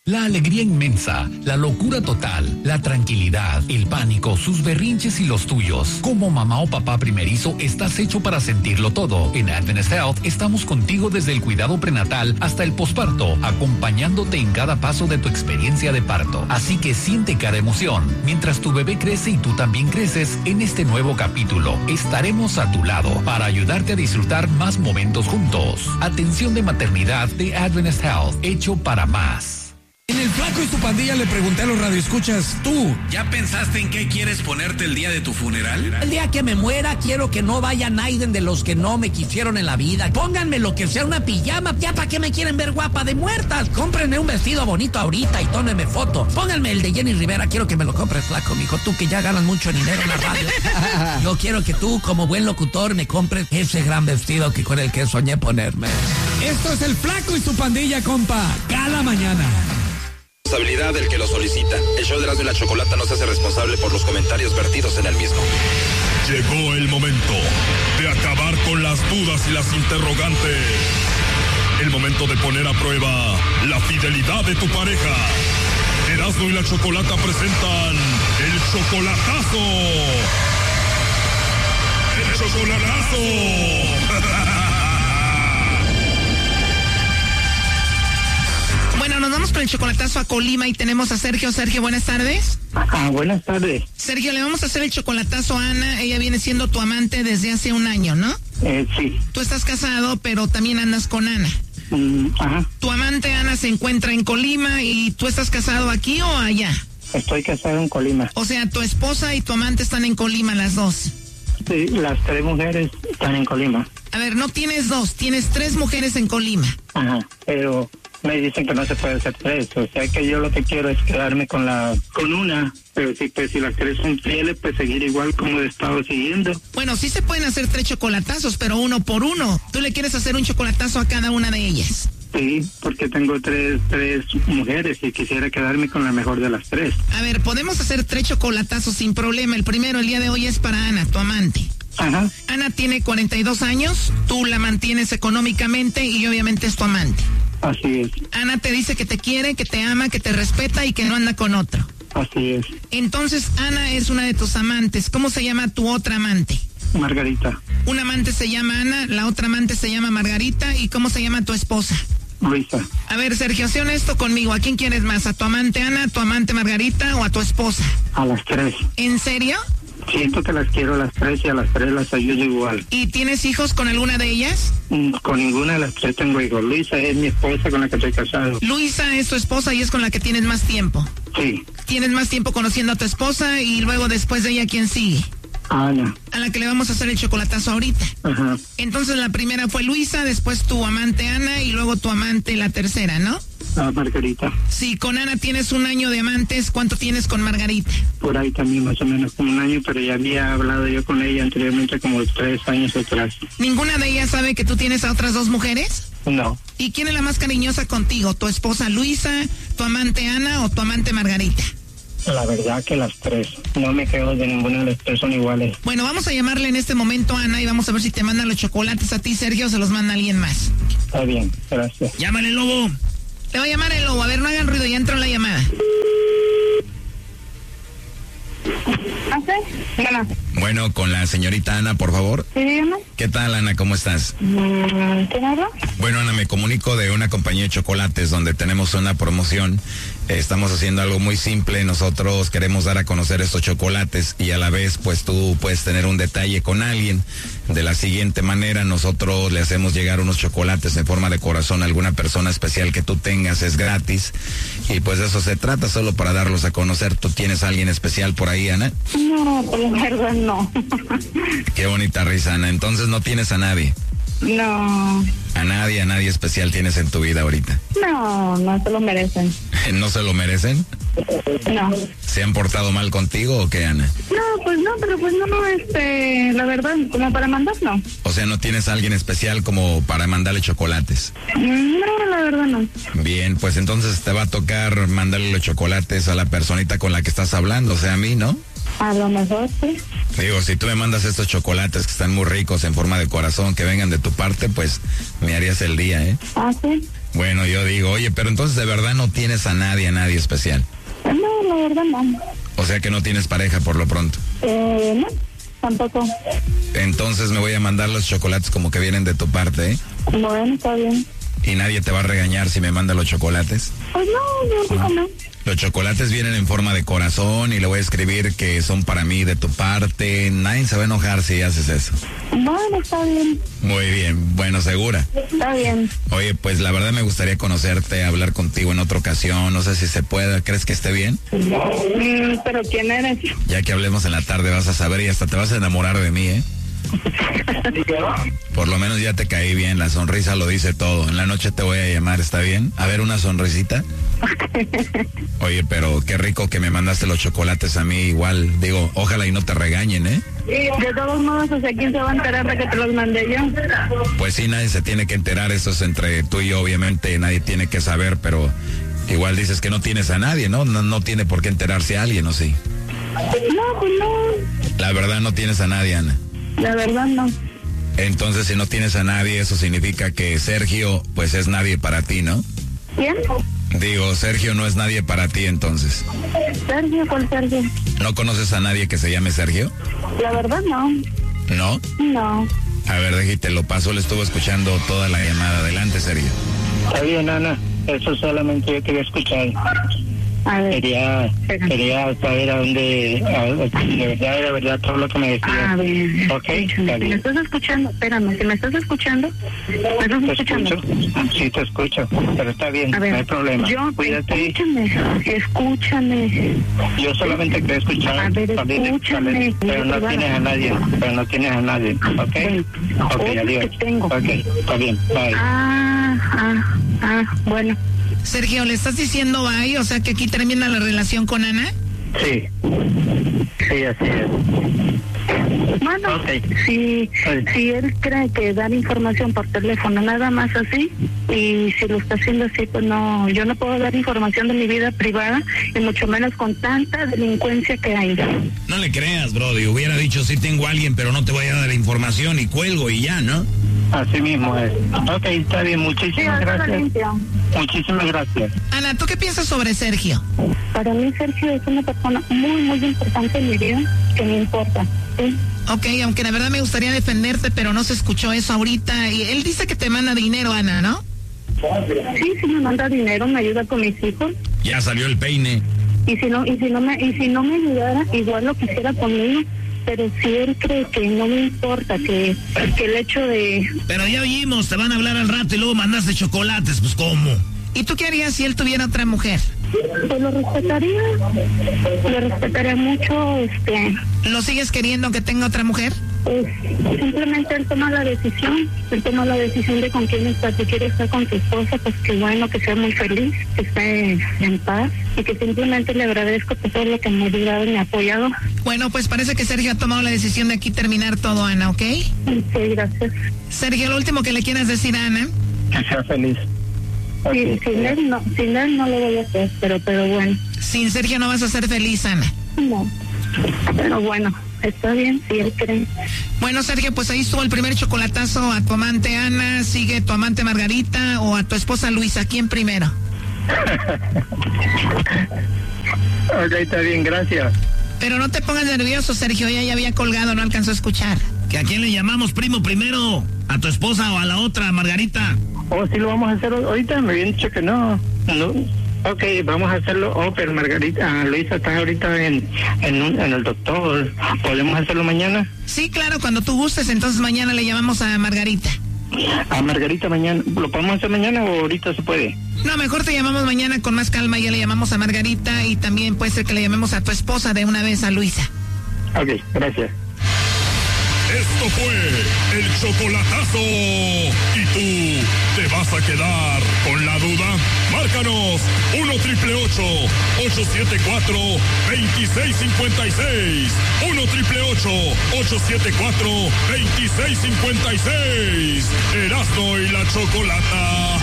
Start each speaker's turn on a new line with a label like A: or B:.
A: La alegría inmensa, la locura total, la tranquilidad, el pánico, sus berrinches y los tuyos. Como mamá o papá primerizo, estás hecho para sentirlo todo. En Adventist Health estamos contigo desde el cuidado prenatal hasta el posparto, acompañándote en cada paso de tu experiencia de parto. Así que siente cada emoción. Mientras tu bebé crece y tú también creces, en este nuevo capítulo estaremos a tu lado para ayudarte a disfrutar más momentos juntos. Atención de maternidad de Adventist Health, hecho para más.
B: En el Flaco y su pandilla le pregunté a los radioescuchas, ¿tú
C: ya pensaste en qué quieres ponerte el día de tu funeral?
D: El día que me muera quiero que no vaya nadie de los que no me quisieron en la vida. Pónganme lo que sea, una pijama. ¿Ya para qué me quieren ver guapa de muertas? Cómprenme un vestido bonito ahorita y tómenme foto. Pónganme el de Jenny Rivera, quiero que me lo compres, Flaco, mijo. Tú que ya ganas mucho dinero en la radio. Yo quiero que tú, como buen locutor, me compres ese gran vestido que con el que soñé ponerme.
B: Esto es el Flaco y su pandilla, compa, cada mañana.
E: Responsabilidad del que lo solicita. El show de Erasmo y la Chocolata no se hace responsable por los comentarios vertidos en el mismo.
F: Llegó el momento de acabar con las dudas y las interrogantes. El momento de poner a prueba la fidelidad de tu pareja. Erasmo y la Chocolata presentan el chocolatazo. ¡El chocolatazo!
G: Bueno, nos vamos con el chocolatazo a Colima y tenemos a Sergio. Sergio, buenas tardes.
H: Buenas tardes.
G: Sergio, le vamos a hacer el chocolatazo a Ana. Ella viene siendo tu amante desde hace un año, ¿no?
H: Sí.
G: Tú estás casado, pero también andas con Ana.
H: Ajá.
G: Tu amante Ana se encuentra en Colima y tú estás casado aquí o allá.
H: Estoy casado en Colima.
G: O sea, tu esposa y tu amante están en Colima, las dos.
H: Sí, las tres mujeres están en Colima.
G: A ver, no tienes dos, tienes tres mujeres en Colima.
H: Ajá, pero me dicen que no se puede hacer tres, o sea que yo lo que quiero es quedarme con una, pero sí, pues si las tres son fieles, pues seguir igual como he estado siguiendo.
G: Bueno, sí se pueden hacer tres chocolatazos, pero uno por uno. ¿Tú le quieres hacer un chocolatazo a cada una de ellas?
H: Sí, porque tengo tres mujeres y quisiera quedarme con la mejor de las tres.
G: A ver, podemos hacer tres chocolatazos sin problema. El primero, el día de hoy, es para Ana, tu amante.
H: Ajá.
G: Ana tiene 42 años, tú la mantienes económicamente y obviamente es tu amante.
H: Así es.
G: Ana te dice que te quiere, que te ama, que te respeta y que no anda con otro.
H: Así es.
G: Entonces, Ana es una de tus amantes. ¿Cómo se llama tu otra amante?
H: Margarita.
G: Una amante se llama Ana, la otra amante se llama Margarita. ¿Y cómo se llama tu esposa?
H: Luisa.
G: A ver, Sergio, sé honesto conmigo. ¿A quién quieres más? ¿A tu amante Ana, a tu amante Margarita o a tu esposa?
H: A las tres.
G: ¿En serio?
H: Siento que las quiero a las tres y a las tres las ayudo igual.
G: ¿Y tienes hijos con alguna de ellas?
H: Con ninguna de las tres tengo hijos. Luisa es mi esposa con la que estoy casado.
G: Luisa es tu esposa y es con la que tienes más tiempo.
H: Sí.
G: Tienes más tiempo conociendo a tu esposa y luego después de ella, ¿quién sigue?
H: Ana.
G: A la que le vamos a hacer el chocolatazo ahorita.
H: Ajá.
G: Entonces la primera fue Luisa, después tu amante Ana y luego tu amante la tercera, ¿no?
H: Margarita.
G: Sí, con Ana tienes un año de amantes. ¿Cuánto tienes con Margarita?
H: Por ahí también más o menos como un año, pero ya había hablado yo con ella anteriormente como 3 años atrás.
G: ¿Ninguna de ellas sabe que tú tienes a otras dos mujeres?
H: No.
G: ¿Y quién es la más cariñosa contigo? ¿Tu esposa Luisa, tu amante Ana o tu amante Margarita?
H: La verdad que las tres. No me quedo de ninguna de las tres, son iguales.
G: Bueno, vamos a llamarle en este momento a Ana y vamos a ver si te mandan los chocolates a ti, Sergio, o se los manda alguien más.
H: Está bien, gracias.
C: Llámale, Lobo.
G: Le voy a llamar el Lobo. A ver, no hagan ruido, ya entró la llamada.
E: Bueno, con la señorita Ana, por favor.
I: Sí, dígame.
E: ¿Qué tal, Ana? ¿Cómo estás?
I: ¿Quién habla?
E: Bueno, Ana, me comunico de una compañía de chocolates donde tenemos una promoción. Estamos haciendo algo muy simple. Nosotros queremos dar a conocer estos chocolates y a la vez, pues tú puedes tener un detalle con alguien. De la siguiente manera, nosotros le hacemos llegar unos chocolates en forma de corazón a alguna persona especial que tú tengas. Es gratis. Y pues de eso se trata, solo para darlos a conocer. ¿Tú tienes a alguien especial por ahí, Ana?
I: No, por la verdad no.
E: Qué bonita risa, Ana. Entonces no tienes a nadie.
I: No.
E: A nadie especial tienes en tu vida ahorita.
I: No, no se lo merecen.
E: ¿No se lo merecen?
I: No.
E: ¿Se han portado mal contigo o qué, Ana?
I: No, pues no, pero pues no, la verdad, como para mandar, no.
E: O sea, ¿no tienes a alguien especial como para mandarle chocolates?
I: No, la verdad no.
E: Bien, pues entonces te va a tocar mandarle los chocolates a la personita con la que estás hablando, o sea, a mí, ¿no?
I: A lo mejor sí.
E: Digo, si tú me mandas estos chocolates que están muy ricos en forma de corazón, que vengan de tu parte, pues me harías el día, ¿eh?
I: Ah, sí.
E: Bueno, yo digo, oye, pero entonces de verdad no tienes a nadie especial.
I: No, la verdad no.
E: O sea que no tienes pareja por lo pronto.
I: No, tampoco.
E: Entonces me voy a mandar los chocolates como que vienen de tu parte, ¿eh?
I: Bueno, está bien.
E: ¿Y nadie te va a regañar si me manda los chocolates?
I: Pues no, yo no.
E: Los chocolates vienen en forma de corazón y le voy a escribir que son para mí de tu parte. Nadie se va a enojar si haces eso.
I: Bueno, está bien.
E: Muy bien, bueno, ¿segura?
I: Está bien.
E: Oye, pues la verdad me gustaría conocerte, hablar contigo en otra ocasión. No sé si se pueda. ¿Crees que esté bien?
I: Pero ¿quién eres?
E: Ya que hablemos en la tarde vas a saber y hasta te vas a enamorar de mí, ¿eh? Por lo menos ya te caí bien, la sonrisa lo dice todo. En la noche te voy a llamar, ¿está bien? A ver, una sonrisita. Oye, pero qué rico que me mandaste los chocolates a mí igual. Digo, ojalá y no te regañen, ¿eh?
I: De todos modos, o sea, ¿quién se va a enterar de que te los mandé yo?
E: Pues sí, nadie se tiene que enterar, eso es entre tú y yo, obviamente, nadie tiene que saber, pero igual dices que no tienes a nadie, ¿no? No tiene por qué enterarse a alguien, ¿o sí?
I: No, pues no.
E: La verdad no tienes a nadie, Ana.
I: La verdad no.
E: Entonces, si no tienes a nadie, eso significa que Sergio, pues es nadie para ti, ¿no?
I: ¿Quién?
E: Digo, Sergio no es nadie para ti, entonces.
I: Sergio, ¿cuál Sergio?
E: ¿No conoces a nadie que se llame Sergio?
I: La verdad no.
E: ¿No?
I: No.
E: A ver, déjate, lo paso, le estuvo escuchando toda la llamada. Adelante, Sergio.
H: Está bien, Ana. Eso solamente yo quería escuchar.
I: A ver.
H: Quería saber a dónde, de verdad, todo lo que me decías.
I: A ver.
H: Ok, está
I: Si me
H: bien.
I: estás escuchando, espérame, si me estás escuchando, ¿me estás
H: ¿Te
I: escuchando?
H: escucho? Sí, te escucho, pero está bien,
I: A ver,
H: no hay problema. Cuídate.
I: Escúchame.
H: Yo solamente quería escuchar,
I: A ver,
H: salir,
I: escúchame.
H: pero no tienes a nadie, ¿ok? Ok,
I: Obvio
H: adiós.
I: que tengo.
H: Ok, está bien, bye.
I: Bueno.
G: Sergio, ¿le estás diciendo bye? O sea que aquí termina la relación con Ana.
H: Sí, así es.
I: Bueno,
H: Ok.
I: si él cree que dar información por teléfono nada más así, y si lo está haciendo así, pues no, yo no puedo dar información de mi vida privada, y mucho menos con tanta delincuencia que hay.
B: No le creas, Brody. Hubiera dicho sí tengo a alguien, pero no te voy a dar información y cuelgo y ya, ¿no?
H: Así mismo es. Ok, está bien, muchísimas gracias. Muchísimas gracias.
G: Ana, ¿tú qué piensas sobre Sergio?
I: Para mí Sergio es una persona muy, muy importante en mi vida, que me importa, ¿sí?
G: Ok, aunque la verdad me gustaría defenderte, pero no se escuchó eso ahorita. Y él dice que te manda dinero, Ana, ¿no?
I: Sí, me manda dinero, me ayuda con mis hijos.
B: Ya salió el peine.
I: Y si no me ayudara, igual lo quisiera conmigo. Pero si él cree que no me importa, que el hecho de...
B: Pero ya oímos, te van a hablar al rato y luego mandaste chocolates, pues ¿cómo?
G: ¿Y tú qué harías si él tuviera otra mujer?
I: Pues lo respetaría mucho,
G: ¿Lo sigues queriendo que tenga otra mujer?
I: Pues simplemente él toma la decisión de con quién estar. Si quiere estar con su esposa, pues que bueno, que sea muy feliz, que esté en paz, y que simplemente le agradezco por todo lo que me ha ayudado y me ha apoyado.
G: Bueno, pues parece que Sergio ha tomado la decisión de aquí terminar todo, Ana, ¿ok?
I: Sí, gracias.
G: Sergio, lo último que le quieras decir a Ana.
H: Que sea feliz.
I: Sí, sin él no lo voy a hacer, pero bueno.
G: Sin Sergio no vas a ser feliz, Ana.
I: No, pero bueno, está bien, si él cree.
G: Bueno, Sergio, pues ahí estuvo el primer chocolatazo a tu amante Ana, sigue tu amante Margarita o a tu esposa Luisa. ¿Quién primero?
H: Ok, está bien, gracias.
G: Pero no te pongas nervioso, Sergio, ella ya había colgado, no alcanzó a escuchar.
B: ¿Que a quién le llamamos primo primero? ¿A tu esposa o a la otra, Margarita?
H: Oh, sí lo vamos a hacer ahorita, me habían dicho que no. Ok, vamos a hacerlo. Oh, pero Margarita, Luisa está ahorita en el doctor. ¿Podemos hacerlo mañana?
G: Sí, claro, cuando tú gustes, entonces mañana le llamamos a Margarita.
H: A Margarita mañana. ¿Lo podemos hacer mañana o ahorita se puede?
G: No, mejor te llamamos mañana con más calma, ya le llamamos a Margarita y también puede ser que le llamemos a tu esposa de una vez, a Luisa.
H: Ok, gracias.
F: Esto fue el chocolatazo. ¿Y tú te vas a quedar con la duda? Márcanos 1-888-874-2656. 1-888-874-2656. Erasmo y la Chocolata.